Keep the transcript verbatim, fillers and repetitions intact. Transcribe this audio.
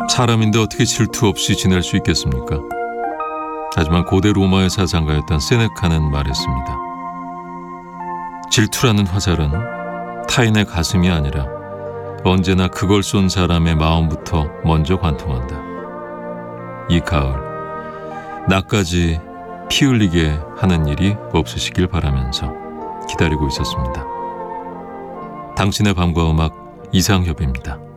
사람인데 어떻게 질투 없이 지낼 수 있겠습니까? 하지만 고대 로마의 사상가였던 세네카는 말했습니다. 질투라는 화살은 타인의 가슴이 아니라 언제나 그걸 쏜 사람의 마음부터 먼저 관통한다. 이 가을, 나까지 피 흘리게 하는 일이 없으시길 바라면서 기다리고 있었습니다. 당신의 밤과 음악, 이상협입니다.